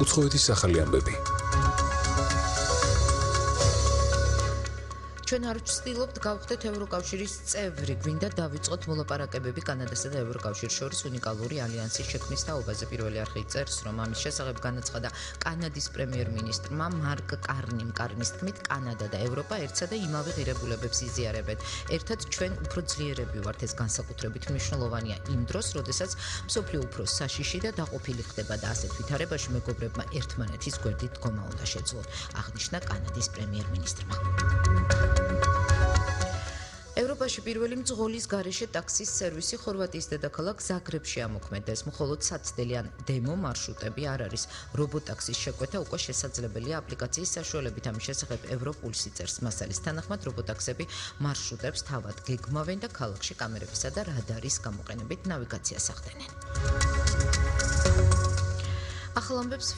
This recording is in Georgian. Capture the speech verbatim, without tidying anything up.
უცხოეთის ახალი ამბები. ჩვენ არ ვცდილობთ გავხდეთ ევროკავშირის წევრი, გვინდა დავიწყოთ მოლაპარაკებები კანადასა და ევროკავშირს შორის უნიკალური ალიანსის შექმნის თაობაზე. პირველი არხი წერს, რომ ამის შესახებ განაცხადა კანადის პრემიერ-მინისტრმა მარკ კარნიმ. კარნის თქმით, კანადა და ევროპა ერთსა და იმავე ღირებულებებს იზიარებენ. ერთად ჩვენ უფრო ძლიერები ვართ, ეს განსაკუთრებით მნიშვნელოვანია იმ დროს, როდესაც მსოფლიო უფრო საშიში და დაყოფილი ხდება და ასეთ ვითარებაში მეგობრებმა ერთმანეთის გვერდით დგომა უნდა შეძლოთ, აღნიშნა კანადის პრემიერ-მინისტრმა. ევროპაში პირველი მძღოლის გარეშე ტაქსის სერვისი ხორვატიის დედაქალაქ ზაგრებში ამოქმედდეს. მხოლოდ საცდელი ან დემო მარშრუტები არ არის. რობოტაქსის შეკვეთა უკვე შესაძლებელია აპლიკაციის საშუალებით. ამის შესახებ ევროპულსი წერს. მასალის თანახმად რობოტაქსები მარშრუტებს თავად გეგმავენ და ქალაქში კამერებისა და რადარის გამოყენებით ნავიგაციას ახდენენ. ახალ ამბებს